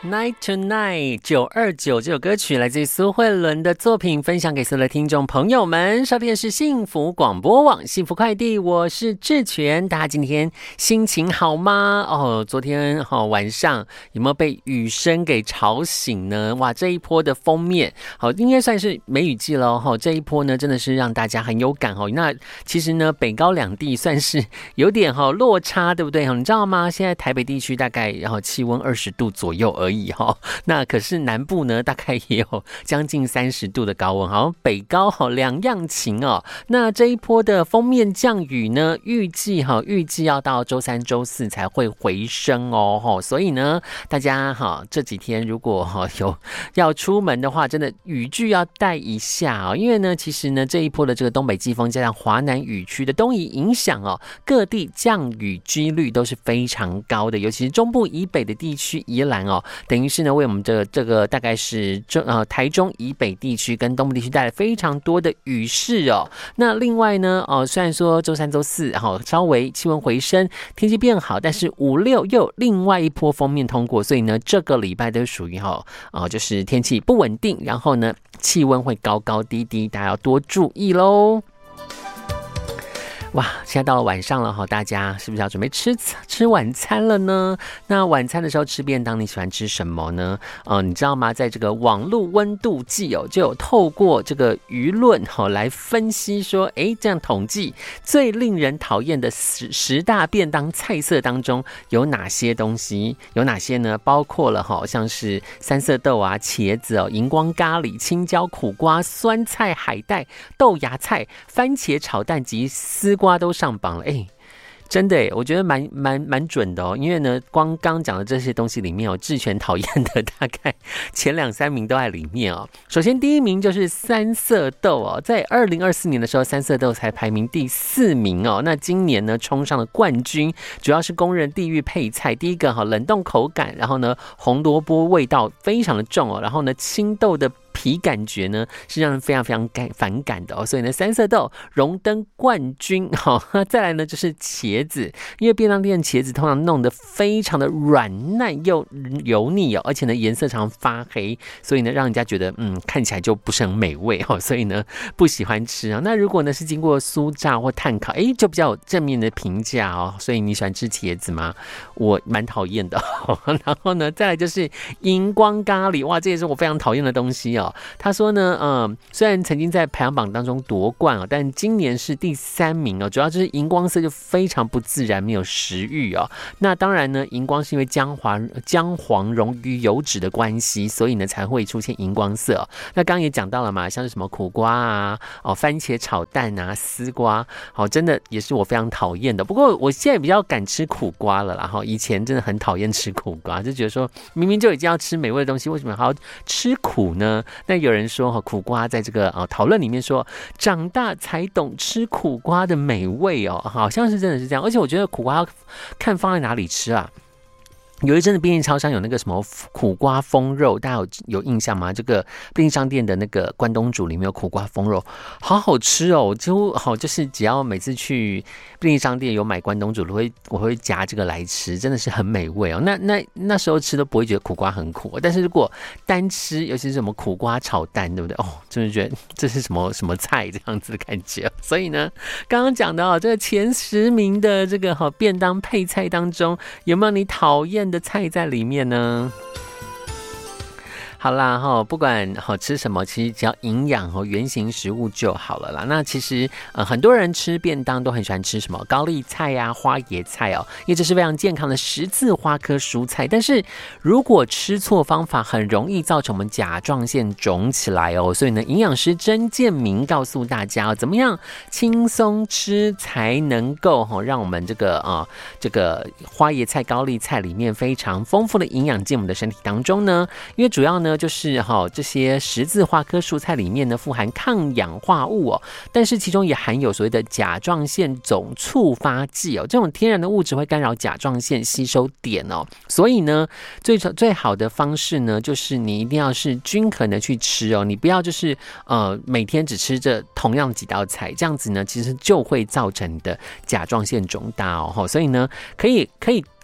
Night Tonight 929这首歌曲来自于苏慧伦的作品，分享给所有的听众朋友们。收听的是幸福广播网幸福快递，我是志全。大家今天心情好吗？昨天晚上有没有被雨声给吵醒呢？哇，这一波的封面应该算是梅雨季了这一波呢真的是让大家很有感那其实呢北高两地算是有点落差，对不对？你知道吗？现在台北地区大概气温20度左右而已那可是南部呢大概也有将近30度的高温，好像北高两样情那这一波的锋面降雨呢预计要到周3周4才会回升所以呢大家这几天如果有要出门的话，真的雨具要带一下因为呢其实呢这一波的这个东北季风加上华南雨区的东移影响各地降雨几率都是非常高的，尤其是中部以北的地区，宜兰等于是呢为我们的这个大概是台中以北地区跟东部地区带来非常多的雨势那另外呢虽然说周3周4稍微气温回升，天气变好，但是5、6又有另外一波锋面通过，所以呢这个礼拜都属于就是天气不稳定，然后呢气温会高高低低，大家要多注意咯。哇，现在到了晚上了大家是不是要准备吃晚餐了呢？那晚餐的时候吃便当，你喜欢吃什么呢？你知道吗？在这个网络温度计就有透过这个舆论来分析说，这样统计最令人讨厌的10大便当菜色当中有哪些东西？有哪些呢？包括了像是三色豆啊、茄子荧光咖喱、青椒、苦瓜、酸菜、海带、豆芽菜、番茄炒蛋及丝瓜都上榜了，真的我觉得蛮准的因为呢光刚讲的这些东西里面志全讨厌的大概前2、3名都在里面首先第一名就是三色豆在2024年的时候，三色豆才排名第4名那今年呢冲上了冠军，主要是公认地狱配菜。第一个冷冻口感，然后呢红萝卜味道非常的重然后呢青豆的皮感觉呢是让人非常非常反感的所以呢三色豆荣登冠军再来呢就是茄子，因为便当店茄子通常弄得非常的软烂又油腻而且呢颜色常发黑，所以呢让人家觉得看起来就不是很美味所以呢不喜欢吃那如果呢是经过酥炸或炭烤就比较有正面的评价所以你喜欢吃茄子吗？我蛮讨厌的然后呢再来就是荧光咖喱，哇这也是我非常讨厌的东西他说呢虽然曾经在排行榜当中夺冠但今年是第3名主要就是荧光色就非常不自然，没有食欲那当然呢荧光是因为姜黄溶于油脂的关系，所以呢才会出现荧光色那刚刚也讲到了嘛，像是什么苦瓜啊番茄炒蛋啊丝瓜真的也是我非常讨厌的。不过我现在比较敢吃苦瓜了啦以前真的很讨厌吃苦瓜，就觉得说明明就已经要吃美味的东西，为什么还要吃苦呢？那有人说苦瓜在这个讨论里面说长大才懂吃苦瓜的美味好像是真的是这样。而且我觉得苦瓜要看放在哪里吃啊。有一阵子便利超商有那个什么苦瓜风肉，大家有印象吗？这个便利商店的那个关东煮里面有苦瓜风肉，好好吃我几乎就是只要每次去便利商店有买关东煮，我会夹这个来吃，真的是很美味那时候吃都不会觉得苦瓜很苦，但是如果单吃，尤其是什么苦瓜炒蛋，对不对？真的觉得这是什么菜这样子的感觉。所以呢，刚刚讲的这个前10名的这个便当配菜当中，有没有你讨厌的菜在里面呢？好啦不管吃什么，其实只要营养原型食物就好了啦。那其实很多人吃便当都很喜欢吃什么高丽菜啊、花椰菜因为这是非常健康的10字花科蔬菜。但是如果吃错方法，很容易造成我们甲状腺肿起来所以呢，营养师曾建明告诉大家怎么样轻松吃才能够让我们这个花椰菜、高丽菜里面非常丰富的营养进我们的身体当中呢？因为主要呢就是这些10字花科蔬菜里面呢富含抗氧化物但是其中也含有所谓的甲状腺总触发剂这种天然的物质会干扰甲状腺吸收点所以呢最好的方式呢就是你一定要是均衡的去吃你不要就是每天只吃着同样几道菜，这样子呢其实就会造成你的甲状腺肿大所以呢可以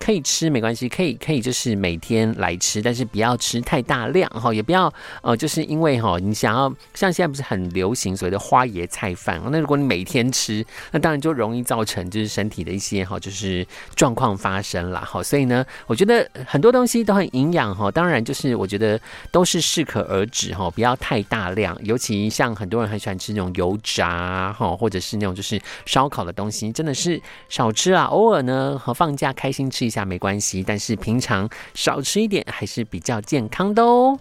可以吃没关系，可以就是每天来吃，但是不要吃太大量哈，也不要就是因为你想要像现在不是很流行所谓的花椰菜饭，那如果你每天吃，那当然就容易造成就是身体的一些就是状况发生啦。所以呢，我觉得很多东西都很营养当然就是我觉得都是适可而止不要太大量，尤其像很多人很喜欢吃那种油炸或者是那种就是烧烤的东西，真的是少吃啊，偶尔呢放假开心吃一下没关系，但是平常少吃一点还是比较健康的哦。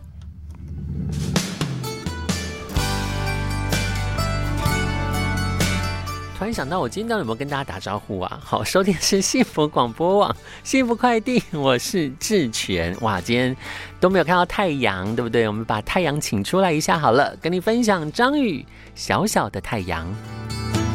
突然想到，我今天到底有没有跟大家打招呼啊？好，收听的是幸福广播网，幸福快递，我是志全。哇，今天都没有看到太阳，对不对？我们把太阳请出来一下好了，跟你分享张宇《小小的太阳》。